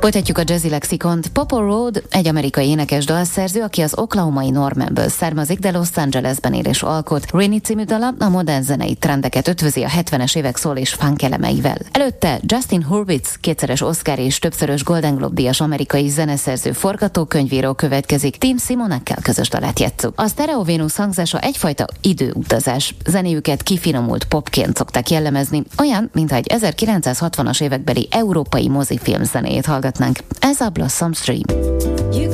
Folytatjuk a Jazzy Lexikont. Papa Road egy amerikai énekes dalszerző, aki az oklahomai Normanből származik, de Los Angelesben él és alkot. Rainy című dala a modern zenei trendeket ötvözi a 70-es évek szól és funk elemeivel. Előtte Justin Hurwitz, kétszeres Oscar és többszörös Golden Globe-díjas amerikai zeneszerző, forgatókönyvíró következik. Tim Simonekkel közös dalát játsszuk. A Stereo Venus hangzása egyfajta időutazás. Zenéjüket kifinomult popként szokták jellemezni, olyan, mintha egy 1960-as évekbeli európai mozifilm zenéjét hallgatnánk. Ez a Blossom Stream.